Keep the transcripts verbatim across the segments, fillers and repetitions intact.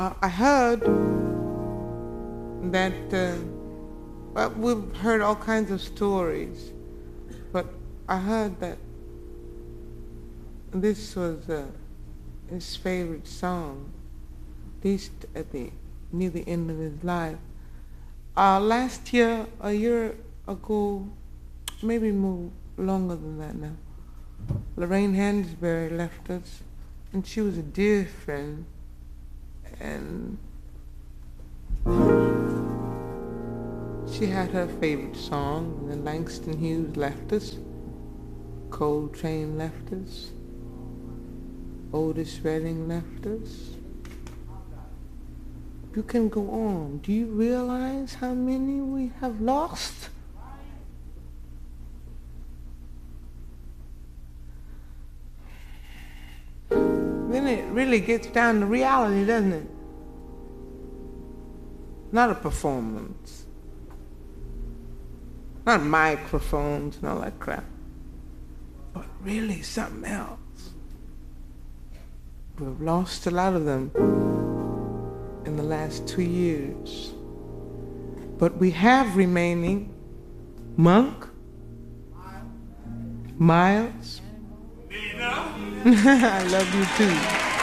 Uh, I heard that uh, well, we've heard all kinds of stories, but I heard that this was uh, his favorite song, at least at the near the end of his life. Uh, last year, a year ago, maybe more longer than that now, Lorraine Hansberry left us, and she was a dear friend, and she had her favorite song, and then Langston Hughes left us, Coltrane left us, Otis Redding left us. You can go on. Do you realize how many we have lost? Then it really gets down to reality, doesn't it? Not a performance. Not microphones and all that crap. But really something else. We've lost a lot of them in the last two years. But we have remaining Monk, Miles. Nina. I love you too.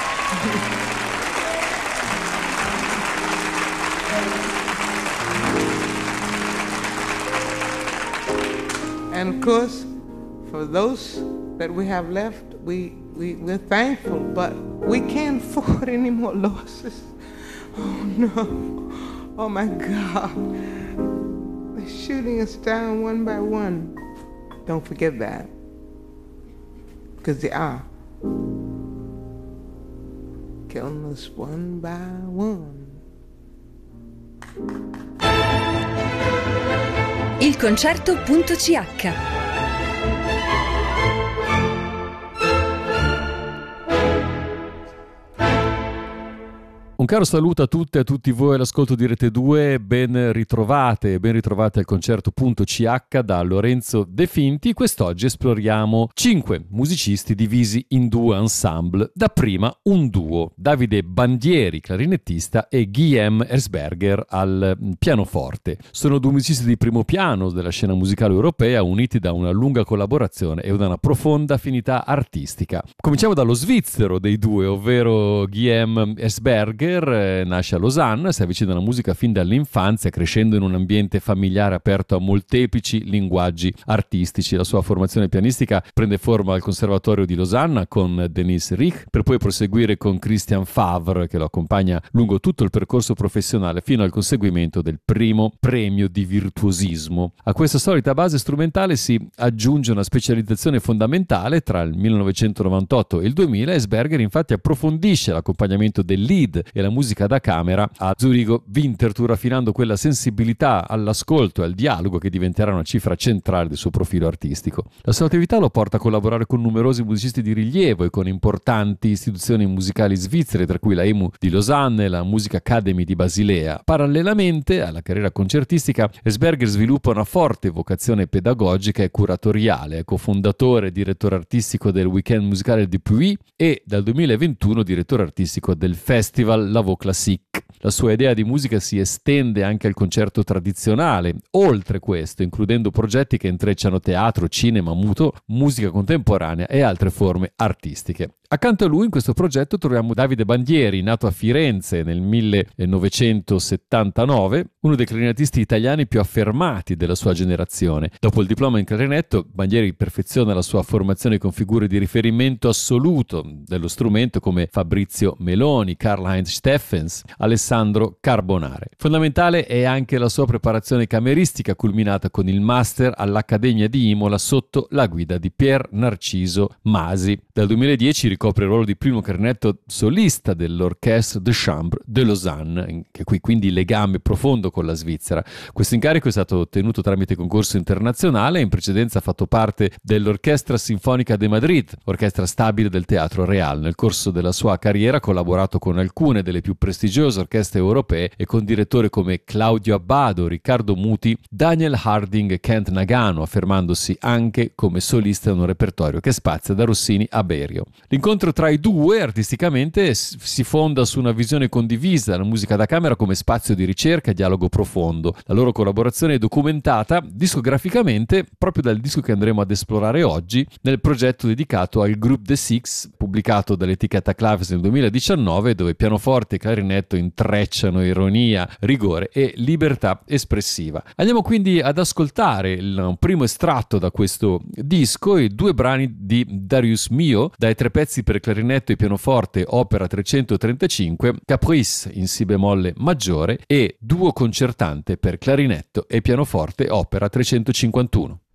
And of course, for those that we have left, we, we, we're thankful, but we can't afford any more losses. Oh no, oh my God. They're shooting us down one by one. Don't forget that, because they are. Killing us one by one. Il concerto.ch. Un caro saluto a tutte e a tutti voi all'ascolto di Rete due, ben ritrovate, ben ritrovate al concerto.ch da Lorenzo De Finti. Quest'oggi esploriamo cinque musicisti divisi in due ensemble. Dapprima un duo, Davide Bandieri, clarinettista, e Guillaume Erzberger al pianoforte. Sono due musicisti di primo piano della scena musicale europea, uniti da una lunga collaborazione e da una profonda affinità artistica. Cominciamo dallo svizzero dei due, ovvero Guillaume Erzberger. Nasce a Losanna, si avvicina alla musica fin dall'infanzia, crescendo in un ambiente familiare aperto a molteplici linguaggi artistici. La sua formazione pianistica prende forma al Conservatorio di Losanna con Denis Rich, per poi proseguire con Christian Favre, che lo accompagna lungo tutto il percorso professionale fino al conseguimento del primo premio di virtuosismo. A questa solita base strumentale si aggiunge una specializzazione fondamentale. Tra il millenovecentonovantotto e il duemila Erzberger infatti approfondisce l'accompagnamento del lead e la musica da camera a Zurigo Winterthur, affinando quella sensibilità all'ascolto e al dialogo che diventerà una cifra centrale del suo profilo artistico. La sua attività lo porta a collaborare con numerosi musicisti di rilievo e con importanti istituzioni musicali svizzere, tra cui la E M U di Losanna e la Music Academy di Basilea. Parallelamente alla carriera concertistica, Erzberger sviluppa una forte vocazione pedagogica e curatoriale. È cofondatore e direttore artistico del Weekend musicale di Puy e dal duemilaventuno direttore artistico del Festival La Voix Classique. La sua idea di musica si estende anche al concerto tradizionale, oltre questo, includendo progetti che intrecciano teatro, cinema muto, musica contemporanea e altre forme artistiche. Accanto a lui in questo progetto troviamo Davide Bandieri, nato a Firenze nel millenovecentosettantanove, uno dei clarinettisti italiani più affermati della sua generazione. Dopo il diploma in clarinetto, Bandieri perfeziona la sua formazione con figure di riferimento assoluto dello strumento come Fabrizio Meloni, Karl-Heinz Steffens, Alessandro Carbonare. Fondamentale è anche la sua preparazione cameristica, culminata con il master all'Accademia di Imola sotto la guida di Pier Narciso Masi. Dal duemiladieci ricopre il ruolo di primo clarinetto solista dell'Orchestre de Chambre de Lausanne, che qui quindi legame profondo con la Svizzera. Questo incarico è stato ottenuto tramite concorso internazionale e in precedenza ha fatto parte dell'Orchestra Sinfonica de Madrid, orchestra stabile del Teatro Real. Nel corso della sua carriera ha collaborato con alcune delle più prestigiose orchestre europee e con direttori come Claudio Abbado, Riccardo Muti, Daniel Harding e Kent Nagano, affermandosi anche come solista in un repertorio che spazia da Rossini a Berio. L'incontro L'incontro tra i due artisticamente si fonda su una visione condivisa della musica da camera come spazio di ricerca e dialogo profondo. La loro collaborazione è documentata discograficamente proprio dal disco che andremo ad esplorare oggi nel progetto dedicato al Group The Six, pubblicato dall'etichetta Claves nel duemiladiciannove, dove pianoforte e clarinetto intrecciano ironia, rigore e libertà espressiva. Andiamo quindi ad ascoltare il, un primo estratto da questo disco, i due brani di Darius Milhaud, dai tre pezzi per clarinetto e pianoforte opera trecentotrentacinque, Caprice in si bemolle maggiore e duo concertante per clarinetto e pianoforte opera trecentocinquantuno.